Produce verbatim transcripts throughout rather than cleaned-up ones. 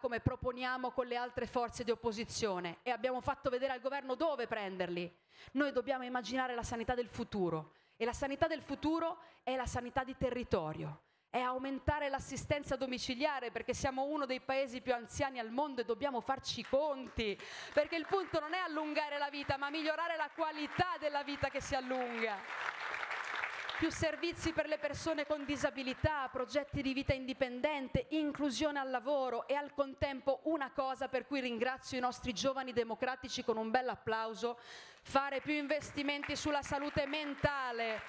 come proponiamo con le altre forze di opposizione e abbiamo fatto vedere al governo dove prenderli. Noi dobbiamo immaginare la sanità del futuro e la sanità del futuro è la sanità di territorio. È aumentare l'assistenza domiciliare perché siamo uno dei paesi più anziani al mondo e dobbiamo farci i conti, perché il punto non è allungare la vita ma migliorare la qualità della vita che si allunga. Più servizi per le persone con disabilità, progetti di vita indipendente, inclusione al lavoro e al contempo una cosa per cui ringrazio i nostri giovani democratici con un bel applauso, fare più investimenti sulla salute mentale.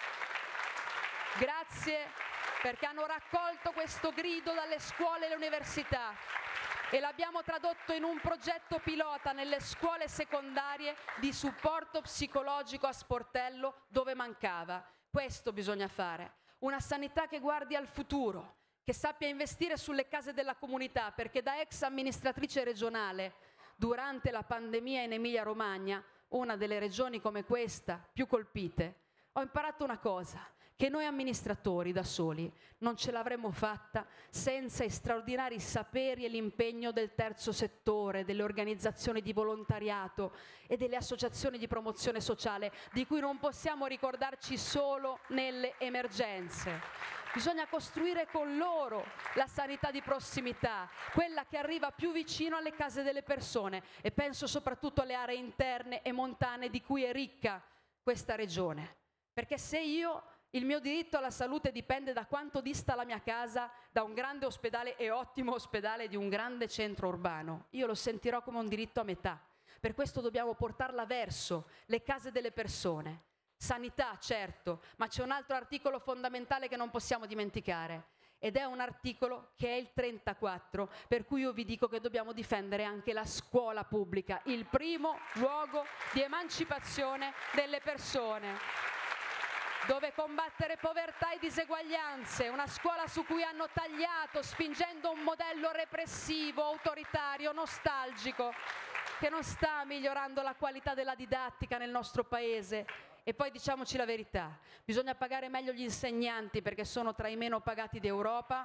Grazie perché hanno raccolto questo grido dalle scuole e le università e l'abbiamo tradotto in un progetto pilota nelle scuole secondarie di supporto psicologico a sportello dove mancava. Questo bisogna fare, una sanità che guardi al futuro, che sappia investire sulle case della comunità, perché da ex amministratrice regionale, durante la pandemia in Emilia-Romagna, una delle regioni come questa più colpite, ho imparato una cosa, che noi amministratori da soli non ce l'avremmo fatta senza i straordinari saperi e l'impegno del terzo settore, delle organizzazioni di volontariato e delle associazioni di promozione sociale, di cui non possiamo ricordarci solo nelle emergenze. Bisogna costruire con loro la sanità di prossimità, quella che arriva più vicino alle case delle persone e penso soprattutto alle aree interne e montane di cui è ricca questa regione. Perché se io, il mio diritto alla salute dipende da quanto dista la mia casa da un grande ospedale e ottimo ospedale di un grande centro urbano, io lo sentirò come un diritto a metà. Per questo dobbiamo portarla verso le case delle persone. Sanità, certo, ma c'è un altro articolo fondamentale che non possiamo dimenticare ed è un articolo che è il trentaquattro, per cui io vi dico che dobbiamo difendere anche la scuola pubblica, il primo luogo di emancipazione delle persone, dove combattere povertà e diseguaglianze, una scuola su cui hanno tagliato, spingendo un modello repressivo, autoritario, nostalgico, che non sta migliorando la qualità della didattica nel nostro paese. E poi diciamoci la verità, bisogna pagare meglio gli insegnanti perché sono tra i meno pagati d'Europa.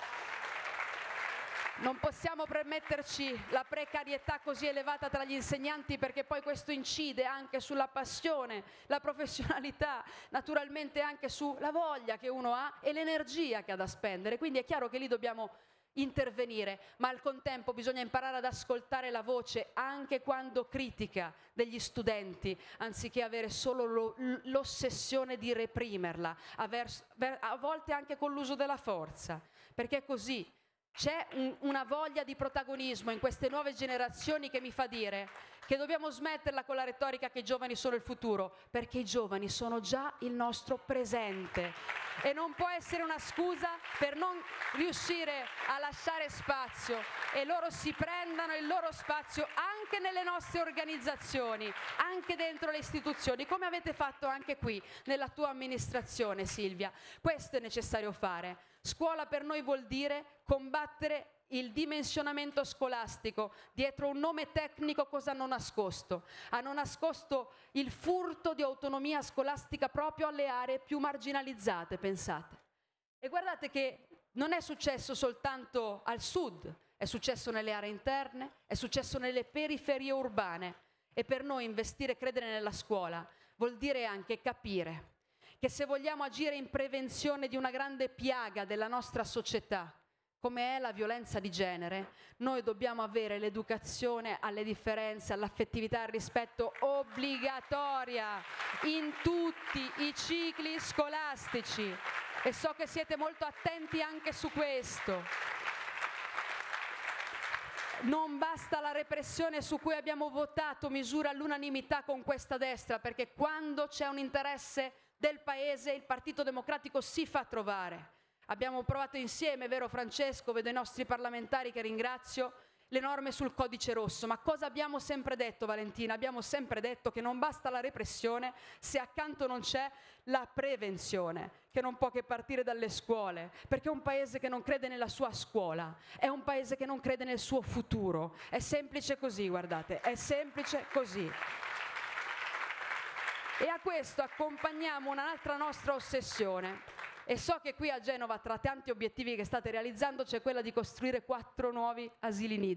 Non possiamo permetterci la precarietà così elevata tra gli insegnanti perché poi questo incide anche sulla passione, la professionalità, naturalmente anche sulla voglia che uno ha e l'energia che ha da spendere. Quindi è chiaro che lì dobbiamo intervenire, ma al contempo bisogna imparare ad ascoltare la voce anche quando critica degli studenti, anziché avere solo l'ossessione di reprimerla, a volte anche con l'uso della forza, perché così c'è un, una voglia di protagonismo in queste nuove generazioni che mi fa dire che dobbiamo smetterla con la retorica che i giovani sono il futuro, perché i giovani sono già il nostro presente e non può essere una scusa per non riuscire a lasciare spazio e loro si prendano il loro spazio anche nelle nostre organizzazioni, anche dentro le istituzioni, come avete fatto anche qui nella tua amministrazione, Silvia. Questo è necessario fare. Scuola per noi vuol dire combattere il dimensionamento scolastico. Dietro un nome tecnico cosa hanno nascosto? Hanno nascosto il furto di autonomia scolastica proprio alle aree più marginalizzate, pensate. E guardate che non è successo soltanto al sud, è successo nelle aree interne, è successo nelle periferie urbane. E per noi investire e credere nella scuola vuol dire anche capire che se vogliamo agire in prevenzione di una grande piaga della nostra società, come è la violenza di genere, noi dobbiamo avere l'educazione alle differenze, all'affettività e al rispetto obbligatoria in tutti i cicli scolastici. E so che siete molto attenti anche su questo. Non basta la repressione su cui abbiamo votato misure all'unanimità con questa destra, perché quando c'è un interesse del Paese il Partito Democratico si fa trovare. Abbiamo provato insieme, vero Francesco, vedo i nostri parlamentari che ringrazio, le norme sul codice rosso. Ma cosa abbiamo sempre detto, Valentina? Abbiamo sempre detto che non basta la repressione se accanto non c'è la prevenzione, che non può che partire dalle scuole, perché un paese che non crede nella sua scuola è un paese che non crede nel suo futuro. È semplice così, guardate, è semplice così. E a questo accompagniamo un'altra nostra ossessione. E so che qui a Genova, tra tanti obiettivi che state realizzando, c'è quella di costruire quattro nuovi asili nido.